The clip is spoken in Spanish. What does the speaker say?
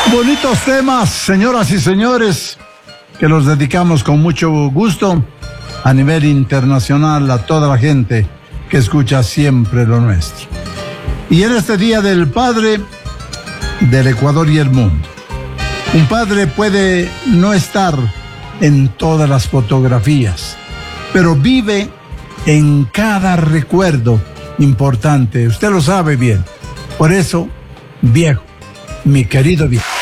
Bonitos temas, señoras y señores, que los dedicamos con mucho gusto a nivel internacional a toda la gente que escucha siempre lo nuestro. Y en este Día del Padre del Ecuador y el mundo, un padre puede no estar en todas las fotografías, pero vive en cada recuerdo importante. Usted lo sabe bien. Por eso, viejo, mi querido viejo.